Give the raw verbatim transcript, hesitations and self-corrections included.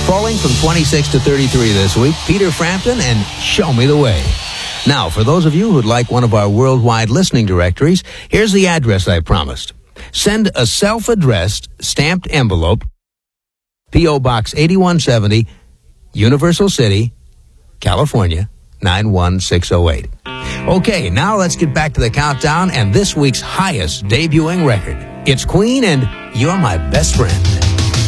Falling from twenty-six to thirty-three this week, Peter Frampton and Show Me the Way. Now, for those of you who'd like one of our worldwide listening directories, here's the address I promised. Send a self-addressed stamped envelope, P O. Box eighty-one seventy, Universal City, California, nine one six oh eight. Okay, now let's get back to the countdown and this week's highest debuting record. It's Queen and You're My Best Friend.